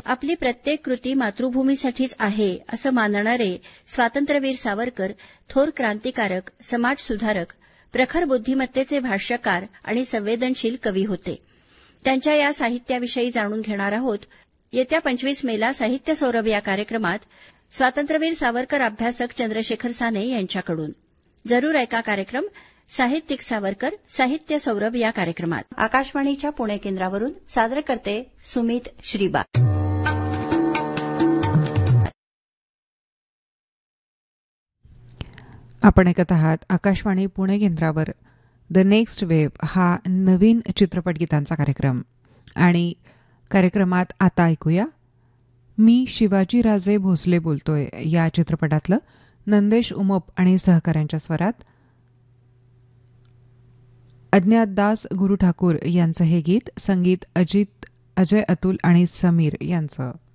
आपली प्रत्येक कृती मातृभूमीसाठीच आहे असं मानणारे स्वातंत्र्यवीर सावरकर थोर क्रांतिकारक, समाजसुधारक, प्रखर बुद्धिमत्तेचे भाष्यकार आणि संवेदनशील कवी होते. त्यांच्या या साहित्याविषयी जाणून घेणार आहोत येत्या 25 मेला साहित्य सौरभ या कार्यक्रमात स्वातंत्र्यवीर सावरकर अभ्यासक चंद्रशेखर साने यांच्याकडून. जरूर ऐका कार्यक्रम साहित्यिक सावरकर साहित्य सौरभ या कार्यक्रमात. आकाशवाणीच्या पुणे केंद्रावरून सादर करते सुमित श्रीबा. आपण ऐकत आहात आकाशवाणी पुणे केंद्रावर द नेक्स्ट वेव्ह हा नवीन चित्रपट गीतांचा कार्यक्रम. आणि कार्यक्रमात आता ऐकूया मी शिवाजीराजे भोसले बोलतोय या चित्रपटातलं नंदेश उमप आणि सहकाऱ्यांच्या स्वरात अज्ञातदास गुरु ठाकूर यांचं हे गीत, संगीत अजय अतुल आणि समीर यांचं.